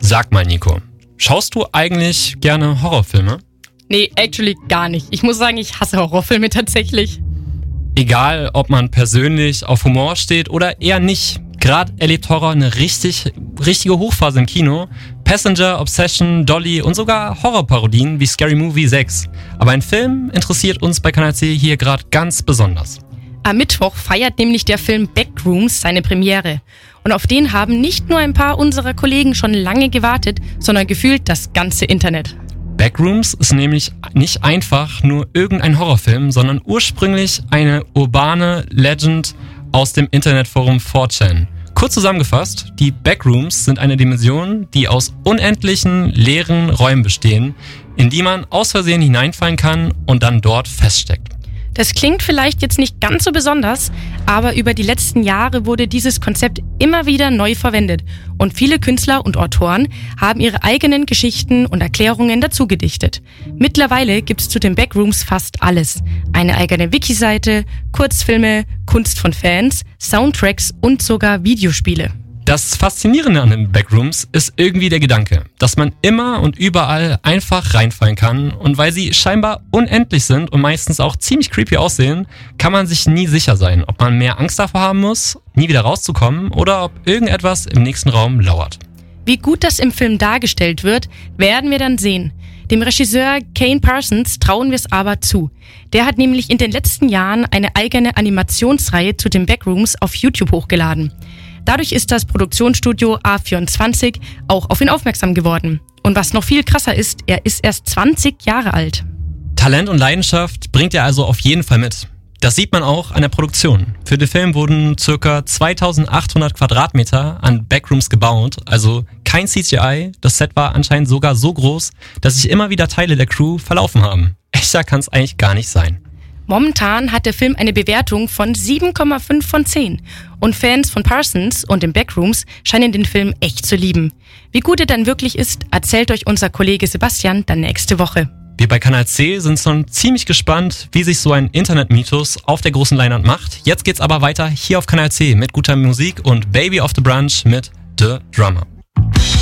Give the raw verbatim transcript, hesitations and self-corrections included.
Sag mal, Nico, schaust du eigentlich gerne Horrorfilme? Nee, actually gar nicht. Ich muss sagen, ich hasse Horrorfilme tatsächlich. Egal, ob man persönlich auf Humor steht oder eher nicht. Gerade erlebt Horror eine richtig, richtige Hochphase im Kino. Passenger, Obsession, Dolly und sogar Horrorparodien wie Scary Movie sechs. Aber ein Film interessiert uns bei Kanal C hier gerade ganz besonders. Am Mittwoch feiert nämlich der Film Backrooms seine Premiere. Und auf den haben nicht nur ein paar unserer Kollegen schon lange gewartet, sondern gefühlt das ganze Internet. Backrooms ist nämlich nicht einfach nur irgendein Horrorfilm, sondern ursprünglich eine urbane Legend aus dem Internetforum four chan. Kurz zusammengefasst, die Backrooms sind eine Dimension, die aus unendlichen leeren Räumen bestehen, in die man aus Versehen hineinfallen kann und dann dort feststeckt. Das klingt vielleicht jetzt nicht ganz so besonders, aber über die letzten Jahre wurde dieses Konzept immer wieder neu verwendet und viele Künstler und Autoren haben ihre eigenen Geschichten und Erklärungen dazu gedichtet. Mittlerweile gibt es zu den Backrooms fast alles. Eine eigene Wiki-Seite, Kurzfilme, Kunst von Fans, Soundtracks und sogar Videospiele. Das Faszinierende an den Backrooms ist irgendwie der Gedanke, dass man immer und überall einfach reinfallen kann und weil sie scheinbar unendlich sind und meistens auch ziemlich creepy aussehen, kann man sich nie sicher sein, ob man mehr Angst davor haben muss, nie wieder rauszukommen oder ob irgendetwas im nächsten Raum lauert. Wie gut das im Film dargestellt wird, werden wir dann sehen. Dem Regisseur Kane Parsons trauen wir es aber zu. Der hat nämlich in den letzten Jahren eine eigene Animationsreihe zu den Backrooms auf YouTube hochgeladen. Dadurch ist das Produktionsstudio A vierundzwanzig auch auf ihn aufmerksam geworden. Und was noch viel krasser ist, er ist erst zwanzig Jahre alt. Talent und Leidenschaft bringt er also auf jeden Fall mit. Das sieht man auch an der Produktion. Für den Film wurden ca. zweitausendachthundert Quadratmeter an Backrooms gebaut, also kein C G I. Das Set war anscheinend sogar so groß, dass sich immer wieder Teile der Crew verlaufen haben. Echter kann es eigentlich gar nicht sein. Momentan hat der Film eine Bewertung von sieben Komma fünf von zehn und Fans von Parsons und den Backrooms scheinen den Film echt zu lieben. Wie gut er dann wirklich ist, erzählt euch unser Kollege Sebastian dann nächste Woche. Wir bei Kanal C sind schon ziemlich gespannt, wie sich so ein Internetmythos auf der großen Leinwand macht. Jetzt geht's aber weiter hier auf Kanal C mit guter Musik und Baby of the Brunch mit The Drummer.